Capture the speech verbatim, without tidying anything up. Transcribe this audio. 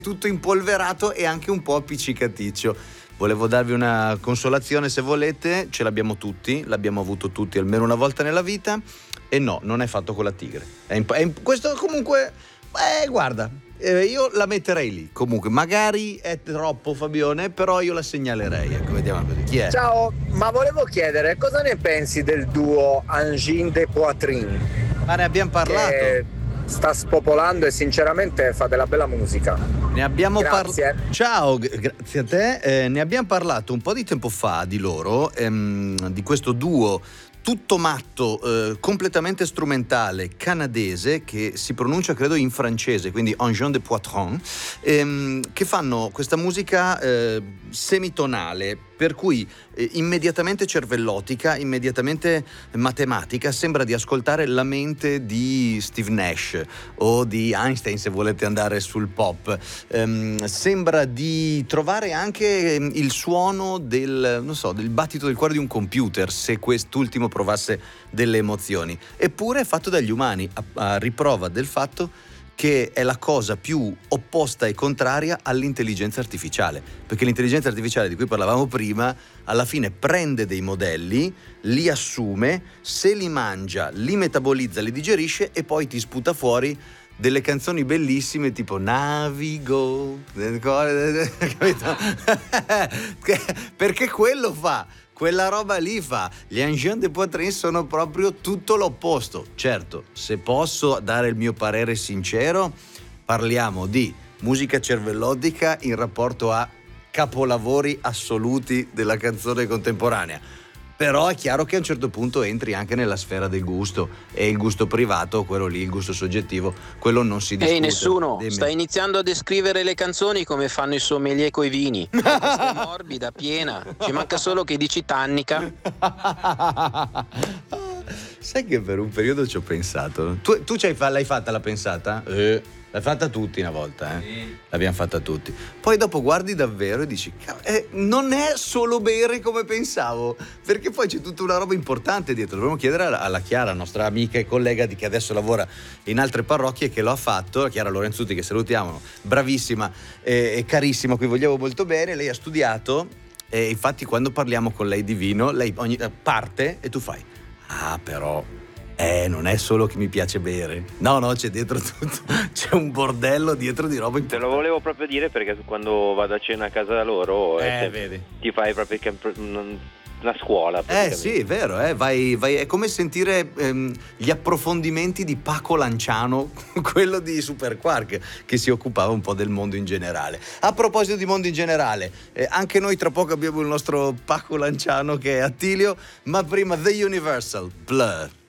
tutto impolverato e anche un po' appiccicaticcio. Volevo darvi una consolazione, se volete, ce l'abbiamo tutti, l'abbiamo avuto tutti almeno una volta nella vita, e no, non è fatto con la tigre. È in, è in, questo comunque, eh, guarda, eh, io la metterei lì, comunque, magari è troppo, Fabione, però io la segnalerei, ecco, vediamo così. Chi è? Ciao, ma volevo chiedere cosa ne pensi del duo Angine de Poitrine? Ma ne abbiamo parlato. Che sta spopolando e sinceramente fa della bella musica. Ne abbiamo parlato. Grazie. Ciao, g- grazie a te. Eh, ne abbiamo parlato un po' di tempo fa di loro, ehm, di questo duo tutto matto, eh, completamente strumentale canadese, che si pronuncia credo in francese, quindi Angine de Poitrine, ehm, che fanno questa musica eh, semitonale, per cui eh, immediatamente cervellotica, immediatamente matematica, sembra di ascoltare la mente di Steve Nash o di Einstein, se volete andare sul pop. Ehm, sembra di trovare anche il suono del, non so, del battito del cuore di un computer, se quest'ultimo provasse delle emozioni. Eppure è fatto dagli umani, a, a riprova del fatto che è la cosa più opposta e contraria all'intelligenza artificiale, perché l'intelligenza artificiale di cui parlavamo prima alla fine prende dei modelli, li assume, se li mangia, li metabolizza, li digerisce e poi ti sputa fuori delle canzoni bellissime tipo Navigo, capito? Perché quello fa, quella roba lì fa. Gli Angine de Poitrine sono proprio tutto l'opposto. Certo, se posso dare il mio parere sincero, parliamo di musica cervellotica in rapporto a capolavori assoluti della canzone contemporanea. Però è chiaro che a un certo punto entri anche nella sfera del gusto, e il gusto privato, quello lì, il gusto soggettivo, quello non si discute. Ehi, nessuno, Dimmi. sta iniziando a descrivere le canzoni come fanno i sommelier coi vini. Questa è morbida, piena, ci manca solo che dici tannica. Sai che per un periodo ci ho pensato. Tu, tu c'hai, l'hai fatta la pensata? Eh, l'hai fatta tutti una volta, eh? Sì. L'abbiamo fatta tutti. Poi dopo guardi davvero e dici, eh, non è solo bere come pensavo, perché poi c'è tutta una roba importante dietro. Dovremmo chiedere alla, alla Chiara, nostra amica e collega di che adesso lavora in altre parrocchie, che lo ha fatto, la Chiara Lorenzutti, che salutiamo, bravissima e, e carissima, qui vogliamo molto bene. Lei ha studiato e infatti quando parliamo con lei di vino, lei ogni parte e tu fai, ah, però eh, non è solo che mi piace bere. No, no, c'è dietro tutto. C'è un bordello dietro di roba. Te lo volevo proprio dire perché quando vado a cena a casa da loro eh, eh, vedi. ti fai proprio una scuola. Eh sì, è vero, eh, vai, vai, è come sentire ehm, gli approfondimenti di Paco Lanciano, quello di Super Quark, che si occupava un po' del mondo in generale. A proposito di mondo in generale, eh, anche noi tra poco abbiamo il nostro Paco Lanciano che è Attilio, ma prima The Universal, Blur.